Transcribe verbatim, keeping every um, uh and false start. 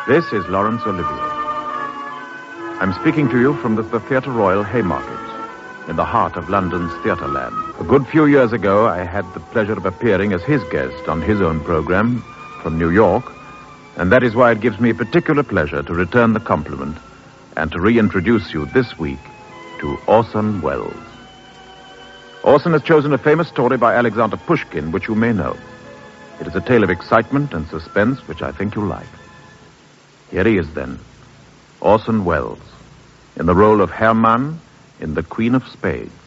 This is Laurence Olivier. I'm speaking to you from the, the Theatre Royal Haymarket, in the heart of London's Theatreland. A good few years ago, I had the pleasure of appearing as his guest on his own program from New York, and that is why it gives me particular pleasure to return the compliment and to reintroduce you this week to Orson Welles. Orson has chosen a famous story by Alexander Pushkin, which you may know. It is a tale of excitement and suspense, which I think you'll like. Here he is, then, Orson Welles, in the role of Hermann in The Queen of Spades.